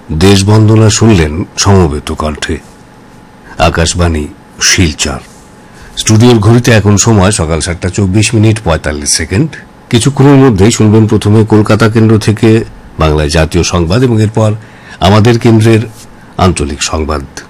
দেশবন্দনা শুনলেন সমবেত কণ্ঠে। আকাশবাণী, শিলচর। স্টুডিওর ঘড়িতে এখন সময় সকাল 7:24:45। কিছুক্ষণের মধ্যেই শুনবেন প্রথমে কলকাতা কেন্দ্র থেকে বাংলায় জাতীয় সংবাদ এবং এরপর আমাদের কেন্দ্রের আঞ্চলিক সংবাদ।